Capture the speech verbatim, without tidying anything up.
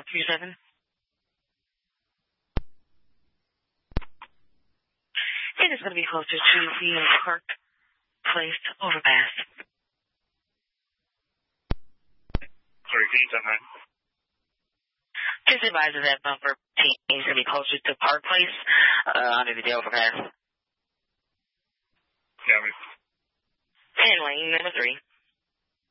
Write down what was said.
five three seven. It is going to be closer to the Park Place overpass. Sorry, can you tell me? Just advises that bumper team is going to be closer to Park Place uh, under the overpass. Yeah, I mean. And lane number three.